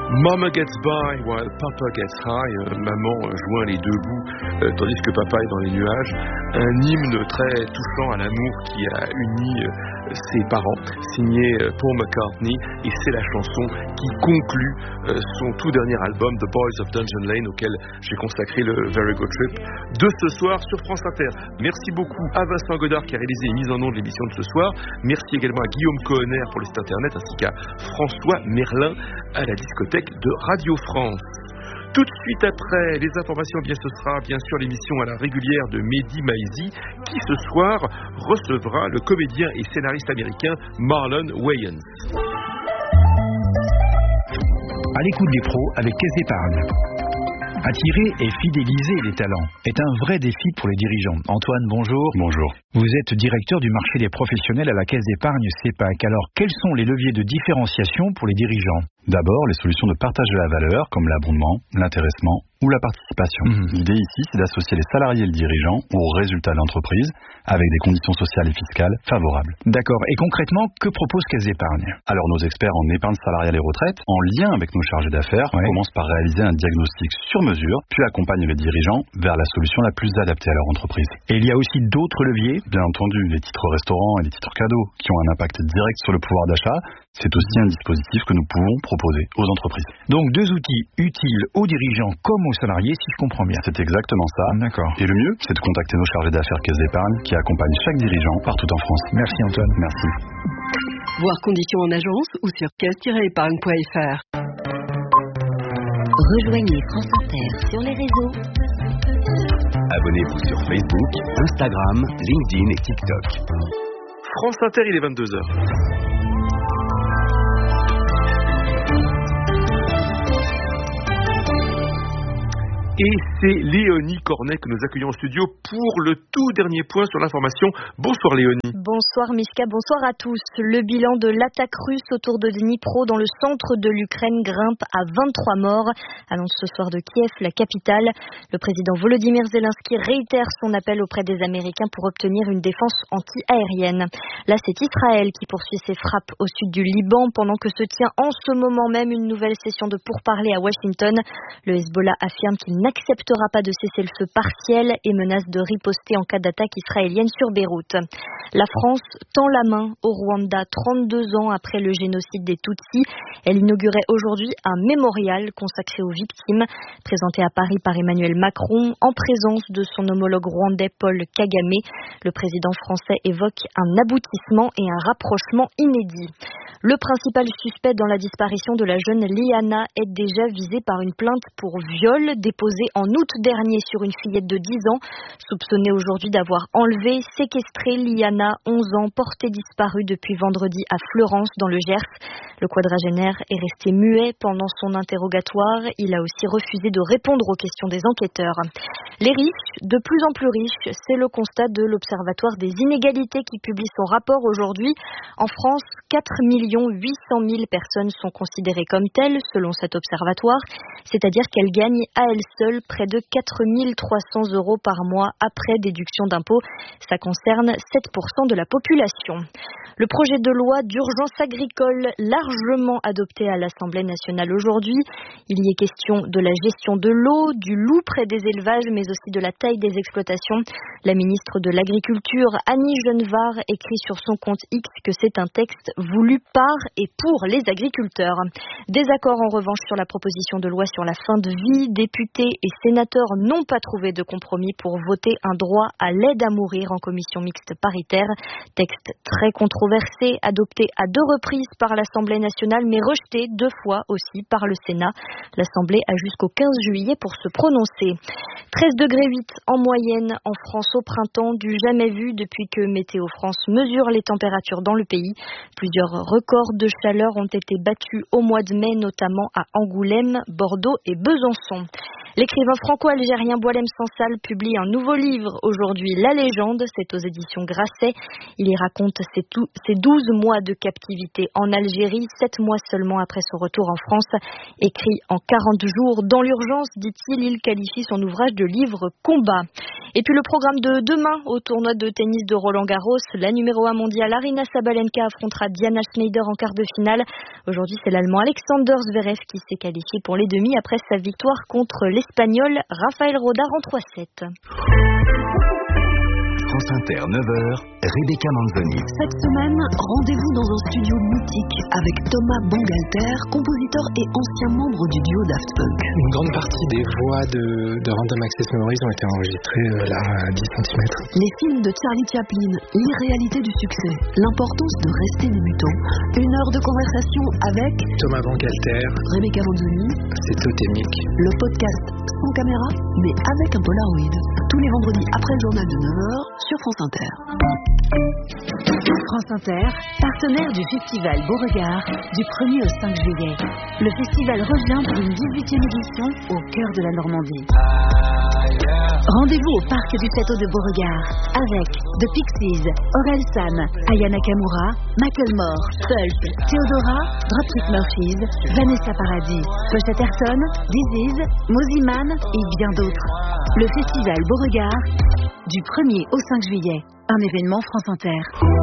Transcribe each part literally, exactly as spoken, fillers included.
Mama gets by while Papa gets high. Euh, maman euh, joint les deux bouts euh, tandis que papa est dans les nuages. Un hymne très touchant à l'amour qui a uni euh, ses parents, signé euh, Paul McCartney, et c'est la chanson qui conclut euh, son tout dernier album The Boys of Dungeon Lane, auquel j'ai consacré le Very Good Trip de ce soir sur France Inter. Merci beaucoup à Vincent Godard qui a réalisé une mise en onde de l'émission de ce soir. Merci également à Guillaume Cohenner pour le site internet, ainsi qu'à François Merlin à la discothèque de Radio France. Tout de suite après les informations, bien ce sera bien sûr l'émission à la régulière de Mehdi Maizi, qui ce soir recevra le comédien et scénariste américain Marlon Wayans. À l'écoute des pros avec Caisse d'Épargne. Attirer et fidéliser les talents est un vrai défi pour les dirigeants. Antoine, bonjour. Bonjour. Vous êtes directeur du marché des professionnels à la Caisse d'Épargne CEPAC. Alors, quels sont les leviers de différenciation pour les dirigeants ? D'abord, les solutions de partage de la valeur, comme l'abondement, l'intéressement ou la participation. Mmh. L'idée ici, c'est d'associer les salariés et le dirigeant aux résultats de l'entreprise avec des conditions sociales et fiscales favorables. D'accord. Et concrètement, que propose Caisse d'Épargne ? Alors, nos experts en épargne salariale et retraite, en lien avec nos chargés d'affaires, ouais. commencent par réaliser un diagnostic sur mesure, puis accompagnent les dirigeants vers la solution la plus adaptée à leur entreprise. Et il y a aussi d'autres leviers ? Bien entendu, les titres restaurants et les titres cadeaux, qui ont un impact direct sur le pouvoir d'achat. C'est aussi un dispositif que nous pouvons proposer aux entreprises. Donc deux outils utiles aux dirigeants comme aux salariés, si je comprends bien. C'est exactement ça. D'accord. Et le mieux, c'est de contacter nos chargés d'affaires Caisse d'Épargne qui accompagnent chaque dirigeant partout en France. Merci Antoine. Merci. Voir conditions en agence ou sur caisse tiret épargne point f r. Rejoignez France Inter sur les réseaux. Abonnez-vous sur Facebook, Instagram, LinkedIn et TikTok. France Inter, il est vingt-deux heures. Et c'est Léonie Cornet que nous accueillons en studio pour le tout dernier point sur l'information. Bonsoir Léonie. Bonsoir Mishka, bonsoir à tous. Le bilan de l'attaque russe autour de Dnipro dans le centre de l'Ukraine grimpe à vingt-trois morts. Annonce ce soir de Kiev, la capitale. Le président Volodymyr Zelensky réitère son appel auprès des Américains pour obtenir une défense anti-aérienne. Là, c'est Israël qui poursuit ses frappes au sud du Liban pendant que se tient en ce moment même une nouvelle session de pourparlers à Washington. Le Hezbollah affirme qu'il n'acceptera pas de cessez-le-feu partiel et menace de riposter en cas d'attaque israélienne sur Beyrouth. La France tend la main au Rwanda trente-deux ans après le génocide des Tutsis. Elle inaugurait aujourd'hui un mémorial consacré aux victimes, présenté à Paris par Emmanuel Macron en présence de son homologue rwandais Paul Kagame. Le président français évoque un aboutissement et un rapprochement inédit. Le principal suspect dans la disparition de la jeune Liana est déjà visé par une plainte pour viol déposée en août dernier sur une fillette de dix ans, soupçonnée aujourd'hui d'avoir enlevé, séquestré Liana, onze ans, portée disparue depuis vendredi à Fleurance dans le Gers. Le quadragénaire est resté muet pendant son interrogatoire. Il a aussi refusé de répondre aux questions des enquêteurs. Les riches, de plus en plus riches, c'est le constat de l'Observatoire des inégalités qui publie son rapport aujourd'hui. En France, quatre millions huit cent mille personnes sont considérées comme telles, selon cet observatoire, c'est-à-dire qu'elles gagnent à elles seules près de quatre mille trois cents euros par mois après déduction d'impôts. Ça concerne sept pour cent de la population. Le projet de loi d'urgence agricole, largement adopté à l'Assemblée nationale aujourd'hui. Il y est question de la gestion de l'eau, du loup près des élevages, mais aussi de la taille des exploitations. La ministre de l'Agriculture, Annie Genevard, écrit sur son compte X que c'est un texte voulu par et pour les agriculteurs. Désaccord en revanche sur la proposition de loi sur la fin de vie. Députés et sénateurs n'ont pas trouvé de compromis pour voter un droit à l'aide à mourir en commission mixte paritaire. Texte très controversé, adopté à deux reprises par l'Assemblée nationale, mais rejeté deux fois aussi par le Sénat. L'Assemblée a jusqu'au quinze juillet pour se prononcer. treize degrés huit en moyenne en France au printemps, du jamais vu depuis que Météo France mesure les températures dans le pays. Plusieurs records de chaleur ont été battus au mois de mai, notamment à Angoulême, Bordeaux et Besançon. L'écrivain franco-algérien Boualem Sansal publie un nouveau livre aujourd'hui, La Légende, c'est aux éditions Grasset. Il y raconte ses, tout, ses douze mois de captivité en Algérie, sept mois seulement après son retour en France. Écrit en quarante jours, dans l'urgence, dit-il, il qualifie son ouvrage de livre combat. Et puis le programme de demain au tournoi de tennis de Roland-Garros, la numéro un mondiale Aryna Sabalenka affrontera Diana Schneider en quart de finale. Aujourd'hui, c'est l'Allemand Alexander Zverev qui s'est qualifié pour les demi après sa victoire contre l'Espagnol Rafael Rodar en trois sept. France Inter, neuf heures, Rebecca Manzoni. Cette semaine, rendez-vous dans un studio mythique avec Thomas Bangalter, compositeur et ancien membre du duo Daft Punk. Une grande partie des voix de, de Random Access Memories ont été enregistrées euh, là à dix centimètres. Les films de Charlie Chaplin, l'irréalité du succès, l'importance de rester débutant. Une heure de conversation avec Thomas Bangalter, Rebecca Manzoni. C'est totémique. Le podcast sans caméra, mais avec un Polaroid. Tous les vendredis après le journal de neuf heures sur France Inter. France Inter, partenaire du festival Beauregard du premier au cinq juillet. Le festival revient pour une dix-huitième édition au cœur de la Normandie. Rendez-vous au parc du château de Beauregard avec The Pixies, Orelsan, Aya Nakamura, Macklemore, Pulp, Theodora, Dropkick Murphys, Vanessa Paradis, Josh Atherton, Disease, Moziman et bien d'autres. Le festival Beauregard du premier au cinq juillet. Un événement France Inter.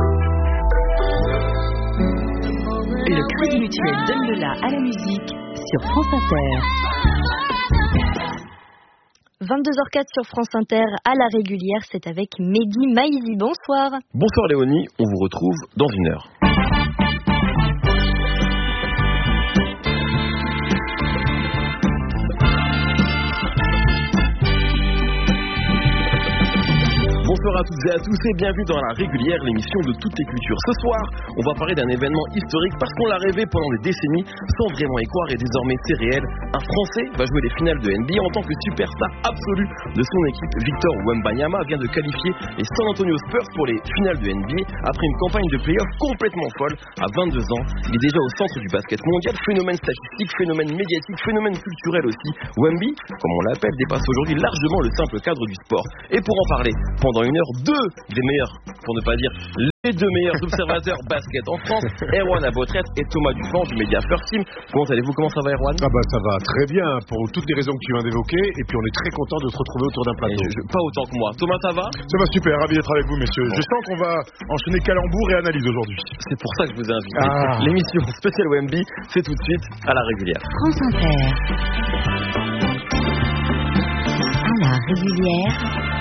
Le Crédit Mutuel donne le la à la musique sur France Inter. vingt-deux heures quatre sur France Inter, à la régulière, c'est avec Mehdi Maizi. Bonsoir. Bonsoir Léonie, on vous retrouve dans une heure. Bonsoir à toutes et à tous et bienvenue dans la régulière, l'émission de toutes les cultures. Ce soir, on va parler d'un événement historique parce qu'on l'a rêvé pendant des décennies sans vraiment y croire et désormais c'est réel. Un Français va jouer les finales de N B A en tant que superstar absolu de son équipe. Victor Wembanyama vient de qualifier les San Antonio Spurs pour les finales de N B A après une campagne de playoff complètement folle. À vingt-deux ans, il est déjà au centre du basket mondial. Phénomène statistique, phénomène médiatique, phénomène culturel aussi. Wemby, comme on l'appelle, dépasse aujourd'hui largement le simple cadre du sport. Et pour en parler, pendant une heure, deux des meilleurs, pour ne pas dire les deux meilleurs observateurs basket en France, Erwan Abotret et Thomas Dupont du Média First Team. Comment allez-vous? Comment ça va, Erwan? Ah bah ça va très bien, pour toutes les raisons que tu viens d'évoquer, et puis on est très content de se retrouver autour d'un plateau. Je, je, pas autant que moi. Thomas, ça va? Ça va super, ravi d'être avec vous, messieurs. Bon. Je sens qu'on va enchaîner calembour et analyse aujourd'hui. C'est pour ça que je vous ai invité. Ah. L'émission spéciale Wemby, c'est tout de suite à la régulière. France Inter. À la régulière.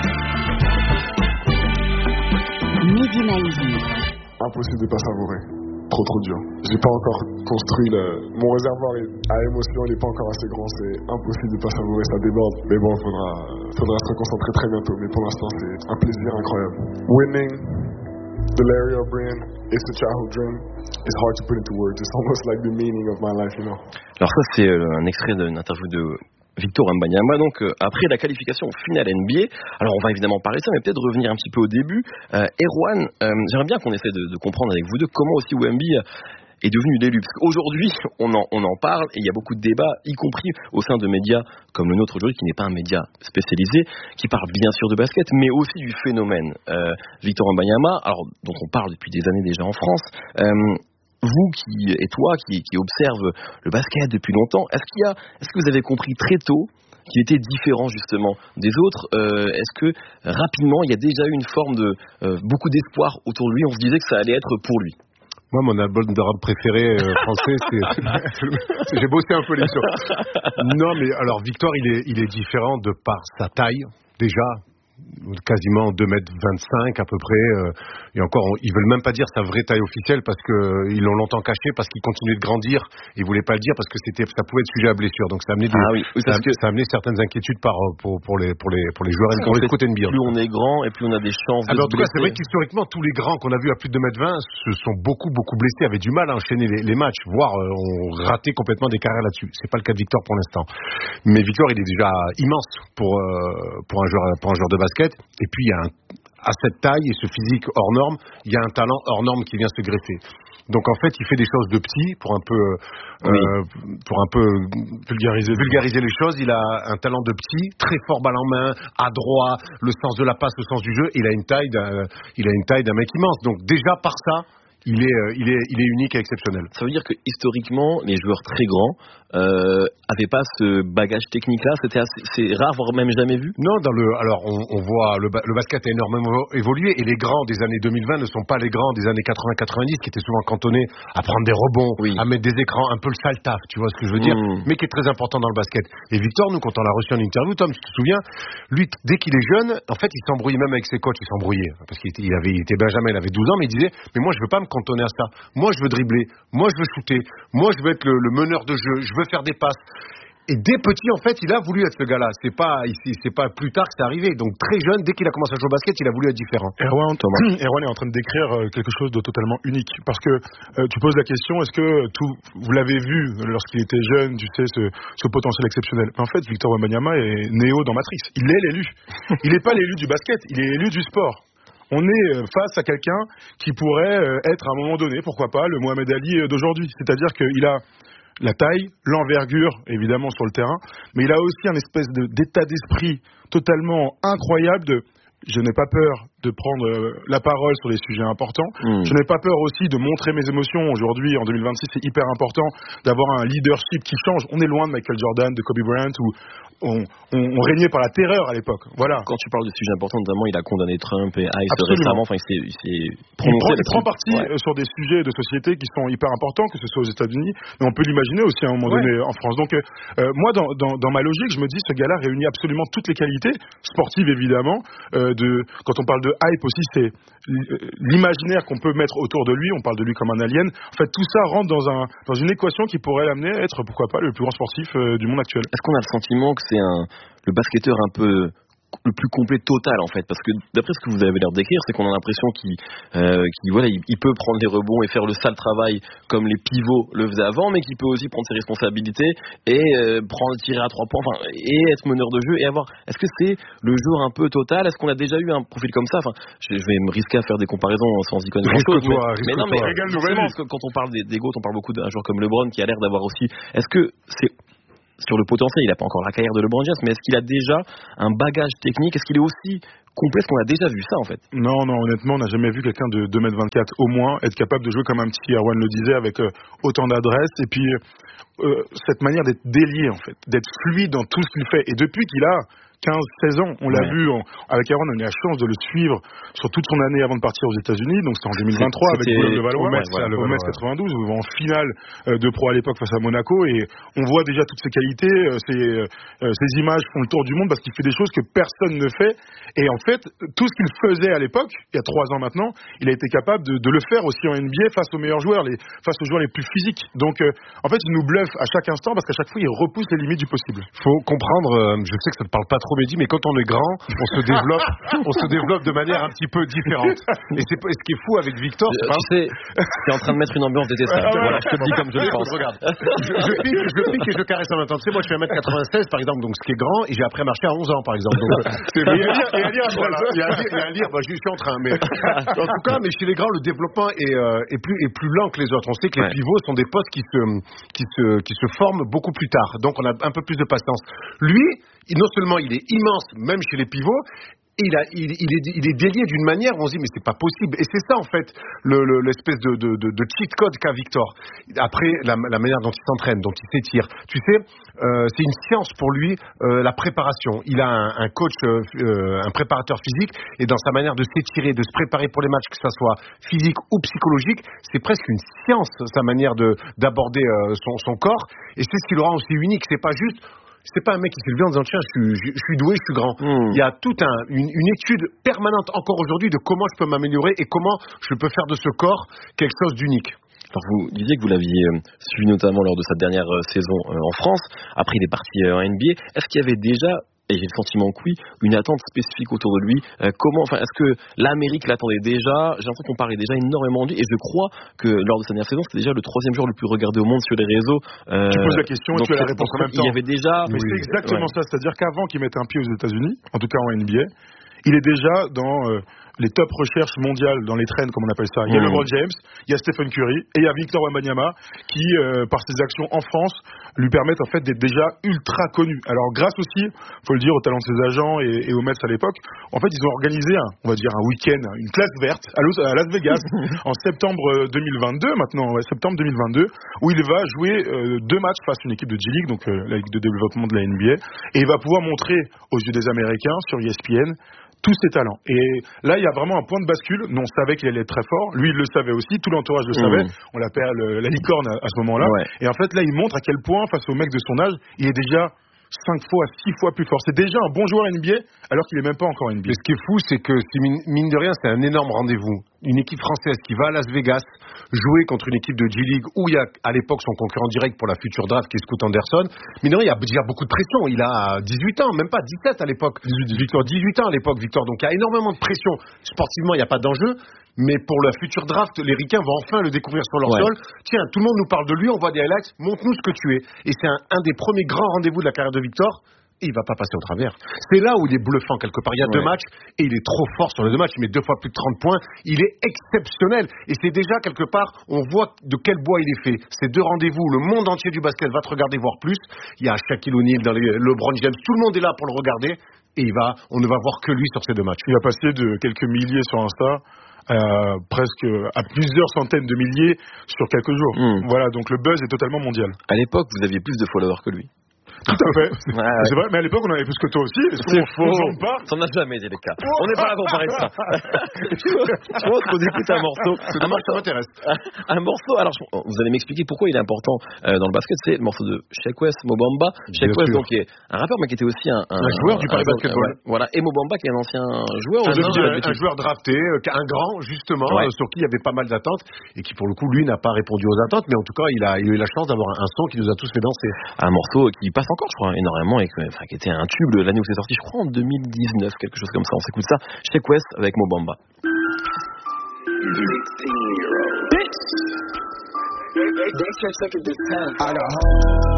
Mehdi Maizi. Impossible de pas savourer. Trop trop dur. J'ai pas encore construit le... mon réservoir à émotions, il est pas encore assez grand. C'est impossible de pas savourer, ça déborde. Mais bon, faudra, faudra se concentrer très bientôt. Mais pour l'instant, c'est un plaisir incroyable. Winning the Larry O'Brien, it's a childhood dream. It's hard to put into words. It's almost like the meaning of my life, you know. Alors ça, c'est un extrait d'une interview de Victor Wembanyama, donc euh, après la qualification au final N B A. Alors on va évidemment parler de ça, mais peut-être revenir un petit peu au début. Euh, Erwan, euh, j'aimerais bien qu'on essaie de, de comprendre avec vous deux comment aussi Wemby est devenu l'élu. Parce qu'aujourd'hui, on en, on en parle et il y a beaucoup de débats, y compris au sein de médias comme le nôtre aujourd'hui, qui n'est pas un média spécialisé, qui parle bien sûr de basket, mais aussi du phénomène euh, Victor Wembanyama, alors dont on parle depuis des années déjà en France. Euh, Vous qui, et toi qui, qui observe le basket depuis longtemps, est-ce qu'il y a, est-ce que vous avez compris très tôt qu'il était différent justement des autres? euh, Est-ce que rapidement il y a déjà eu une forme de euh, beaucoup d'espoir autour de lui? On se disait que ça allait être pour lui. Moi, mon album de rap préféré euh, français, c'est... J'ai bossé un peu l'émission. Non, mais alors Victor, il est, il est différent de par sa taille déjà. Quasiment deux mètres vingt-cinq à peu près, euh, et encore ils veulent même pas dire sa vraie taille officielle parce que euh, ils l'ont longtemps caché parce qu'il continuait de grandir, ils voulaient pas le dire parce que c'était, ça pouvait être sujet à blessure, donc ça a amené, des, ah oui, ça, que... ça a amené certaines inquiétudes par, pour, pour, les, pour, les, pour les joueurs pour les N B A. Plus on est grand et plus on a des chances de alors, en tout cas blesser. c'est vrai qu'historiquement tous les grands qu'on a vus à plus de deux mètres vingt se sont beaucoup beaucoup blessés, avaient du mal à enchaîner les, les matchs, voire euh, ont raté complètement des carrières là-dessus. C'est pas le cas de Victor pour l'instant, mais Victor il est déjà immense pour, euh, pour, un joueur, pour un joueur de basket, et puis il y a un à cette taille et ce physique hors norme, il y a un talent hors norme qui vient se greffer. Donc en fait, il fait des choses de petit pour un peu, oui. euh, pour un peu vulgariser, vulgariser les choses. Il a un talent de petit, très fort balle en main, adroit, le sens de la passe, le sens du jeu. Il a une taille d'un, il a une taille d'un mec immense. Donc déjà par ça, il est, euh, il est, il est unique et exceptionnel. Ça veut dire que historiquement, les joueurs très grands euh, avaient pas ce bagage technique-là. C'était assez, c'est rare, voire même jamais vu. Non, dans le, alors on, on voit le, le basket a énormément évolué et les grands des années deux mille vingt ne sont pas les grands des années quatre-vingts quatre-vingt-dix qui étaient souvent cantonnés à prendre des rebonds, oui. à mettre des écrans, un peu le sale taf, tu vois ce que je veux dire, mmh. mais qui est très important dans le basket. Et Victor, nous, quand on l'a reçu en interview, Tom, tu te souviens, lui, dès qu'il est jeune, en fait, il s'embrouillait même avec ses coachs, il s'embrouillait parce qu'il était, il avait, il était Benjamin, il avait douze ans, mais il disait, mais moi, je veux pas me cantonner à ça. Moi, je veux dribbler. Moi, je veux shooter. Moi, je veux être le, le meneur de jeu. Je veux faire des passes. Et dès petit, en fait, il a voulu être ce gars-là. C'est pas, c'est pas plus tard que c'est arrivé. Donc, très jeune, dès qu'il a commencé à jouer au basket, il a voulu être différent. Erwan, Erwan est en train de décrire quelque chose de totalement unique. Parce que euh, tu poses la question, est-ce que tout, vous l'avez vu lorsqu'il était jeune, tu sais, ce, ce potentiel exceptionnel. En fait, Victor Wembanyama est Néo dans Matrix. Il est l'élu. Il n'est pas l'élu du basket, il est l'élu du sport. On est face à quelqu'un qui pourrait être à un moment donné, pourquoi pas, le Mohamed Ali d'aujourd'hui. C'est-à-dire qu'il a la taille, l'envergure, évidemment, sur le terrain, mais il a aussi un espèce de, d'état d'esprit totalement incroyable de « je n'ai pas peur de prendre la parole sur des sujets importants, mmh. je n'ai pas peur aussi de montrer mes émotions. Aujourd'hui, en deux mille vingt-six, c'est hyper important d'avoir un leadership qui change. On est loin de Michael Jordan, de Kobe Bryant, où on, on, on régnait par la terreur à l'époque. Voilà. Quand tu parles de sujets importants, notamment, il a condamné Trump et Ice récemment. Enfin, il s'est, il s'est prononcé. Il prend, il prend parti ouais. sur des sujets de société qui sont hyper importants, que ce soit aux États-Unis, mais on peut l'imaginer aussi à un moment ouais. donné en France. Donc, euh, moi, dans, dans, dans ma logique, je me dis, ce gars-là réunit absolument toutes les qualités sportives, évidemment. Euh, de, quand on parle de hype aussi, c'est l'imaginaire qu'on peut mettre autour de lui. On parle de lui comme un alien. En fait, tout ça rentre dans, un, dans une équation qui pourrait l'amener à être, pourquoi pas, le plus grand sportif euh, du monde actuel. Est-ce qu'on a le sentiment que c'est un, le basketteur un peu le plus complet total en fait, parce que d'après ce que vous avez l'air d'écrire, c'est qu'on a l'impression qu'il, euh, qu'il voilà, il, il peut prendre des rebonds et faire le sale travail comme les pivots le faisaient avant, mais qu'il peut aussi prendre ses responsabilités et euh, prendre tirer à trois points, enfin, et être meneur de jeu et avoir. Est-ce que c'est le joueur un peu total? Est-ce qu'on a déjà eu un profil comme ça? Enfin, je, je vais me risquer à faire des comparaisons sans y connaître grand chose. Mais, mais non, mais parce que quand on parle des, des GOAT, on parle beaucoup d'un joueur comme LeBron qui a l'air d'avoir aussi. Est-ce que c'est sur le potentiel, il n'a pas encore la carrière de LeBron James, mais est-ce qu'il a déjà un bagage technique? Est-ce qu'il est aussi complet? Est-ce qu'on a déjà vu ça en fait? Non, non, honnêtement, on n'a jamais vu quelqu'un de deux mètres vingt-quatre au moins être capable de jouer comme un petit Erwan le disait, avec euh, autant d'adresse et puis euh, cette manière d'être délié en fait, d'être fluide dans tout ce qu'il fait. Et depuis qu'il a quinze seize ans, on l'a ouais. vu on, avec Erwan, on a eu la chance de le suivre sur toute son année avant de partir aux États-Unis, donc c'était en deux mille vingt-trois c'était avec le Valois, au Metz, voilà, au Metz quatre-vingt-douze, où on va en finale euh, de pro à l'époque face à Monaco, et on voit déjà toutes ses qualités, euh, ses, euh, ses images font le tour du monde parce qu'il fait des choses que personne ne fait, et en fait tout ce qu'il faisait à l'époque, il y a trois ans maintenant, il a été capable de, de le faire aussi en N B A face aux meilleurs joueurs, les, face aux joueurs les plus physiques. Donc euh, en fait il nous bluffe à chaque instant parce qu'à chaque fois il repousse les limites du possible. Faut comprendre, euh, je sais que ça ne parle pas trop Mehdi, mais quand on est grand, on se développe, on se développe de manière un petit peu différente. Et c'est ce qui est fou avec Victor, c'est pas... Tu sais, t'es en train de mettre une ambiance détestable. Voilà, je te le dis comme je le pense. Regarde, je, je, pique, je pique et je caresse en même temps. Tu sais, moi je fais un mètre quatre-vingt-seize par exemple, donc ce qui est grand, et j'ai appris à marcher à onze ans par exemple. Donc, c'est il y a à lire, voilà. Il y a à lire, il y a à lire, bah, je suis en train. Mais en tout cas, mais chez les grands, le développement est, euh, est plus est plus lent que les autres. On sait que les ouais. pivots sont des postes qui se qui se qui se forment beaucoup plus tard. Donc on a un peu plus de patience. Lui, non seulement il est immense, même chez les pivots, il, a, il, il, est, il est délié d'une manière où on se dit mais c'est pas possible. Et c'est ça en fait le, le, l'espèce de, de, de, de cheat code qu'a Victor. Après la, la manière dont il s'entraîne, dont il s'étire. Tu sais, euh, c'est une science pour lui, euh, la préparation. Il a un, un coach, euh, un préparateur physique, et dans sa manière de s'étirer, de se préparer pour les matchs, que ce soit physique ou psychologique, c'est presque une science sa manière de, d'aborder euh, son, son corps. Et c'est ce qui le rend aussi unique. C'est pas juste C'est pas un mec qui s'est levé en disant tiens, je suis, je, je suis doué, je suis grand. Mmh. Il y a toute un, une, une étude permanente encore aujourd'hui de comment je peux m'améliorer et comment je peux faire de ce corps quelque chose d'unique. Alors vous disiez que vous l'aviez suivi notamment lors de sa dernière saison en France. Après, il est parti en N B A. Est-ce qu'il y avait déjà, et j'ai le sentiment que oui, une attente spécifique autour de lui? euh, Comment, enfin, est-ce que l'Amérique l'attendait déjà? J'ai l'impression qu'on parlait déjà énormément de lui, et je crois que lors de sa dernière saison, c'était déjà le troisième joueur le plus regardé au monde sur les réseaux. Euh, tu poses la question et tu as la réponse en même temps. Il y avait déjà. Mais oui, c'est exactement ouais. ça, c'est-à-dire qu'avant qu'il mette un pied aux États-Unis, en tout cas en N B A, il est déjà dans euh, les top recherches mondiales dans les trends, comme on appelle ça. Il y a mmh. LeBron James, il y a Stephen Curry et il y a Victor Wembanyama qui, euh, par ses actions en France, lui permettent en fait d'être déjà ultra connu. Alors grâce aussi, faut le dire, au talent de ses agents et, et aux Mets à l'époque, en fait ils ont organisé un, on va dire un week-end, une classe verte à Los, à Las Vegas en septembre deux mille vingt-deux, maintenant ouais, septembre deux mille vingt-deux, où il va jouer euh, deux matchs face à une équipe de G-League, donc euh, la Ligue de développement de la N B A, et il va pouvoir montrer aux yeux des Américains sur E S P N tous ses talents. Et là, il y a vraiment un point de bascule. Nous, on savait qu'il allait être très fort. Lui, il le savait aussi. Tout l'entourage le savait. Mmh. On l'appelle euh, la licorne à, à ce moment-là. Ouais. Et en fait, là, il montre à quel point, face au mec de son âge, il est déjà cinq fois, six fois plus fort. C'est déjà un bon joueur N B A, alors qu'il est même pas encore N B A. Mais ce qui est fou, c'est que, mine de rien, c'est un énorme rendez-vous. Une équipe française qui va à Las Vegas jouer contre une équipe de G-League où il y a à l'époque son concurrent direct pour la future draft qui est Scoot Anderson. Mais non, il y a déjà beaucoup de pression. Il a dix-huit ans, même pas dix-sept à l'époque. Victor, dix-huit ans à l'époque, Victor. Donc il y a énormément de pression. Sportivement, il n'y a pas d'enjeu. Mais pour la future draft, les Ricains vont enfin le découvrir sur leur ouais. sol. Tiens, tout le monde nous parle de lui, on voit des highlights. Montre-nous ce que tu es. Et c'est un, un des premiers grands rendez-vous de la carrière de Victor. Et il va pas passer au travers. C'est là où il est bluffant quelque part. Il y a ouais. deux matchs et il est trop fort sur les deux matchs. Il met deux fois plus de trente points. Il est exceptionnel. Et c'est déjà quelque part, on voit de quel bois il est fait. Ces deux rendez-vous, le monde entier du basket va te regarder voir plus. Il y a Shaquille O'Neal, dans les, LeBron James, tout le monde est là pour le regarder. Et il va, on ne va voir que lui sur ces deux matchs. Il va passer de quelques milliers sur Insta à presque à plusieurs centaines de milliers sur quelques jours. Mmh. Voilà, donc le buzz est totalement mondial. À l'époque, vous aviez plus de followers que lui. Tout à fait. Ouais, ouais. C'est vrai, mais à l'époque, on avait plus que toi aussi. Est-ce c'est faux. Pas ça n'a jamais été le cas. On n'est pas là pour parler de ça. Je pense qu'on écoute un morceau. C'est un morceau m'intéresse. Un morceau. Alors, vous allez m'expliquer pourquoi il est important euh, dans le basket. C'est le morceau de Sheck West, Mo Bamba. Sheck West, donc, qui est un rappeur, mais qui était aussi un, un, un joueur du Paris Basketball. Ouais, voilà. Et Mo Bamba, qui est un ancien joueur. Un, un, un joueur drafté, un grand, justement, ouais. euh, sur qui il y avait pas mal d'attentes et qui, pour le coup, lui, n'a pas répondu aux attentes. Mais en tout cas, il a, il a eu la chance d'avoir un, un son qui nous a tous fait danser. Un morceau qui passe encore, je crois, énormément. Et que, enfin, qui était un tube l'année où c'est sorti, je crois en deux mille dix-neuf, quelque chose comme ça. On s'écoute ça. Sheck West avec Mo Bamba.